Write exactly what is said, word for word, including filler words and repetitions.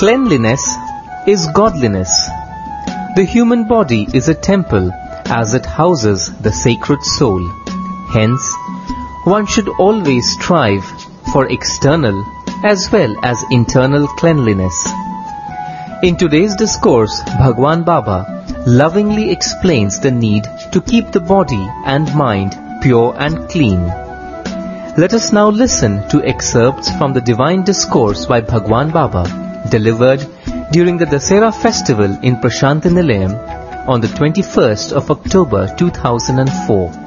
Cleanliness is godliness. The human body is a temple as it houses the sacred soul. Hence, one should always strive for external as well as internal cleanliness. In today's discourse, Bhagwan Baba lovingly explains the need to keep the body and mind pure and clean. Let us now listen to excerpts from the Divine Discourse by Bhagwan Baba, delivered during the Dasera festival in Prashanti Nilayam on the twenty-first of October two thousand four.